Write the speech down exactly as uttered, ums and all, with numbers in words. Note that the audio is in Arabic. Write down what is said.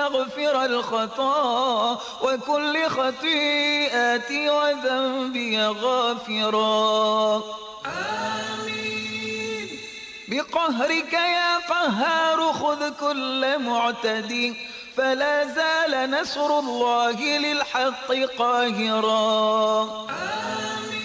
مغفر الخطا وكل خطيئتي وذنبي غافرا. آمين. بقهرك يا قهار خذ كل معتدي فلا زال نصر الله للحق قاهرا. آمين.